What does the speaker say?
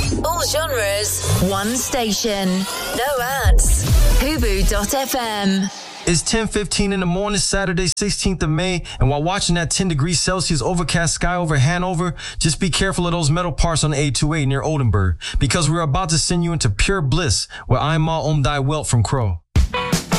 All genres, one station. No ads. Hubu.fm. It's 10:15 in the morning, Saturday, 16th of May, and while watching that 10 degrees Celsius overcast sky over Hanover, just be careful of those metal parts on the 828 near Oldenburg, because we're about to send you into pure bliss with I'm Ma Om Dai Welt from Crow.